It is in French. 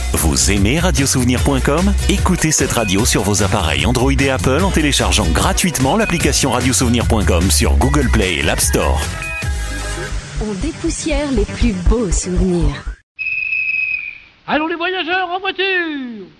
Vous aimez radiosouvenir.com ? Écoutez cette radio sur vos appareils Android et Apple en téléchargeant gratuitement l'application radiosouvenir.com sur Google Play et l'App Store. On dépoussière les plus beaux souvenirs. Allons les voyageurs en voiture!